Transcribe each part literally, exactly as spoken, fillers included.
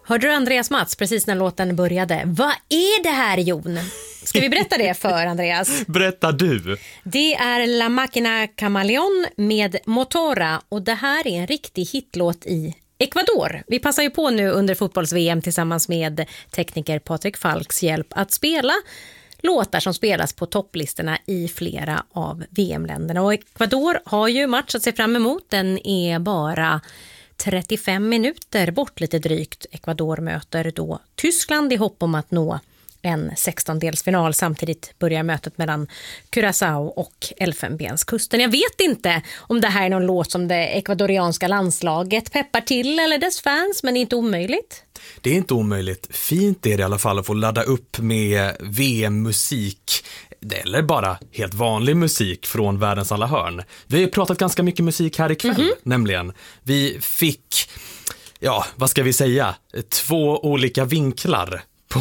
Hörde du Andreas Mats precis när låten började? Vad är det här, Jon? Ska vi berätta det för Andreas? Berätta du. Det är La Máquina Camaleón med Motora och det här är en riktig hitlåt i Ecuador. Vi passar ju på nu under fotbolls-V M tillsammans med tekniker Patrik Falks hjälp att spela låtar som spelas på topplistorna i flera av V M-länderna. Och Ecuador har ju match att se fram emot. Den är bara trettiofem minuter bort lite drygt. Ecuador möter då Tyskland i hopp om att nå en sextondelsfinal. Samtidigt börjar mötet mellan Curaçao och Elfenbenskusten. Jag vet inte om det här är någon låt som det ekvadorianska landslaget peppar till eller dess fans, men det är inte omöjligt. Det är inte omöjligt. Fint är det i alla fall att få ladda upp med V M-musik eller bara helt vanlig musik från världens alla hörn. Vi har ju pratat ganska mycket musik här ikväll, mm-hmm. nämligen. Vi fick, ja, vad ska vi säga, två olika vinklar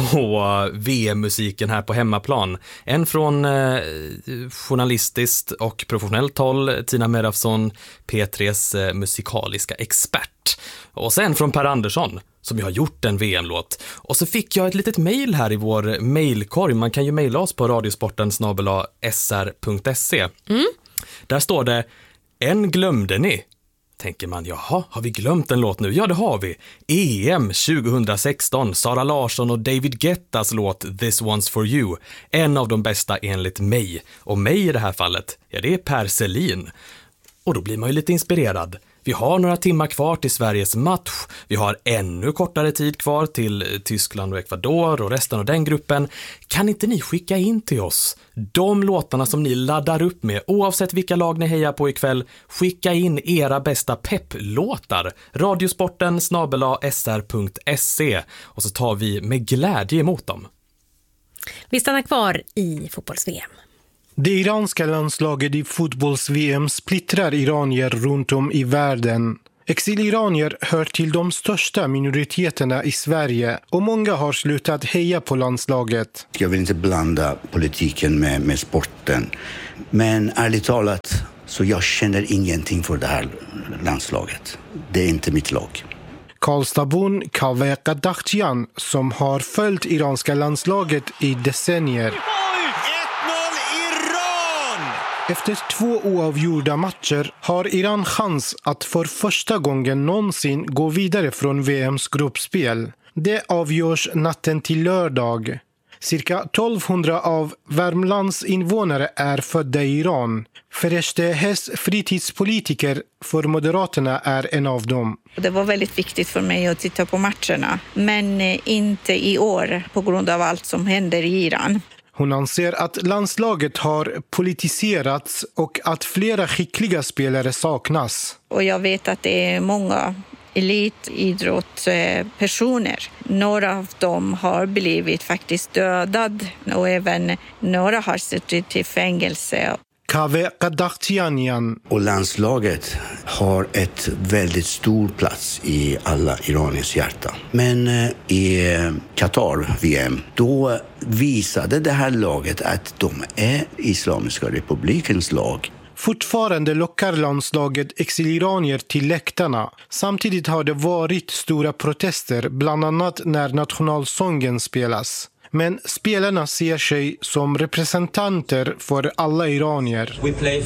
på V M-musiken här på hemmaplan. En från eh, journalistiskt och professionellt håll, Tina Merafsson, P tre:s eh, musikaliska expert. Och sen från Per Andersson, som jag har gjort en V M-låt. Och så fick jag ett litet mejl här i vår mejlkorg. Man kan ju mejla oss på radiosporten snabel-a s r punkt se. Mm. Där står det, en glömde ni. Tänker man, jaha, har vi glömt en låt nu? Ja, det har vi. E M tjugohundrasexton, Sara Larsson och David Guettas låt This One's For You. En av de bästa enligt mig. Och mig i det här fallet, ja, det är Per Selin. Och då blir man ju lite inspirerad. Vi har några timmar kvar till Sveriges match. Vi har ännu kortare tid kvar till Tyskland och Ecuador och resten av den gruppen. Kan inte ni skicka in till oss de låtarna som ni laddar upp med, oavsett vilka lag ni hejar på ikväll? Skicka in era bästa pepplåtar. Radiosporten snabel-a s r punkt se och så tar vi med glädje emot dem. Vi stannar kvar i fotbolls-V M. Det iranska landslaget i fotbolls-V M splittrar iranier runt om i världen. Exiliranier hör till de största minoriteterna i Sverige och många har slutat heja på landslaget. Jag vill inte blanda politiken med, med sporten, men ärligt talat så jag känner ingenting för det här landslaget. Det är inte mitt lag. Karlstadbon Kaveh Qadakhtian, som har följt iranska landslaget i decennier. Efter två oavgjorda matcher har Iran chans att för första gången någonsin gå vidare från V M:s gruppspel. Det avgörs natten till lördag. Cirka tolvhundra av Värmlands invånare är födda i Iran. Fereshtehs fritidspolitiker för Moderaterna är en av dem. Det var väldigt viktigt för mig att titta på matcherna, men inte i år på grund av allt som händer i Iran. Hon anser att landslaget har politiserats och att flera skickliga spelare saknas. Och jag vet att det är många elitidrottspersoner. Några av dem har blivit faktiskt dödade och även några har suttit i fängelse. Kaveh Qadakhtian. Och landslaget har ett väldigt stor plats i alla iraniers hjärta. Men i Qatar V M, då visade det här laget att de är Islamiska republikens lag. Fortfarande lockar landslaget exiliranier till läktarna. Samtidigt har det varit stora protester, bland annat när nationalsången spelas. Men spelarna ser sig som representanter för alla iranier.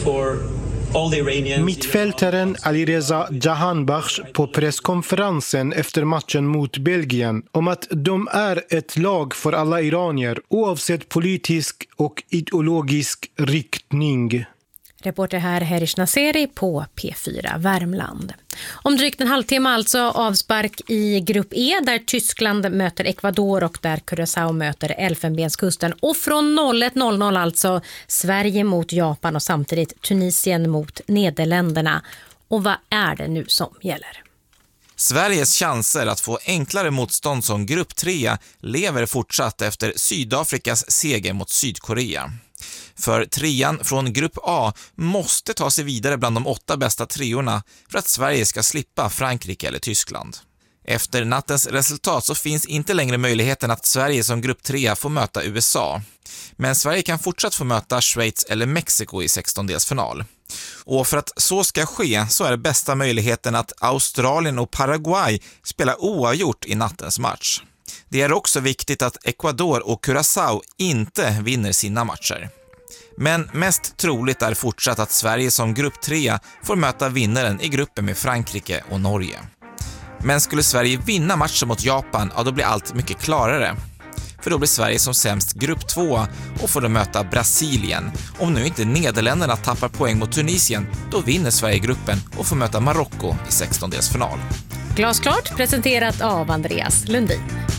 Mittfältaren Alireza Jahanbakhsh på presskonferensen efter matchen mot Belgien om att de är ett lag för alla iranier oavsett politisk och ideologisk riktning. Reporter här Herish Naseri på P fyra Värmland. Om drygt en halvtimme alltså avspark i grupp E där Tyskland möter Ecuador och där Curaçao möter Elfenbenskusten. Och från noll ett noll noll alltså Sverige mot Japan och samtidigt Tunisien mot Nederländerna. Och vad är det nu som gäller? Sveriges chanser att få enklare motstånd som grupp tre lever fortsatt efter Sydafrikas seger mot Sydkorea. För trean från grupp A måste ta sig vidare bland de åtta bästa treorna för att Sverige ska slippa Frankrike eller Tyskland. Efter nattens resultat så finns inte längre möjligheten att Sverige som grupp tre får möta U S A. Men Sverige kan fortsatt få möta Schweiz eller Mexiko i sextondelsfinal. Och för att så ska ske så är det bästa möjligheten att Australien och Paraguay spelar oavgjort i nattens match. Det är också viktigt att Ecuador och Curaçao inte vinner sina matcher. Men mest troligt är fortsatt att Sverige som grupp tre får möta vinnaren i gruppen med Frankrike och Norge. Men skulle Sverige vinna matchen mot Japan, ja då blir allt mycket klarare. För då blir Sverige som sämst grupp två och får då möta Brasilien. Om nu inte Nederländerna tappar poäng mot Tunisien, då vinner Sverige gruppen och får möta Marocko i sextondelsfinal. Glasklart presenterat av Andreas Lundin.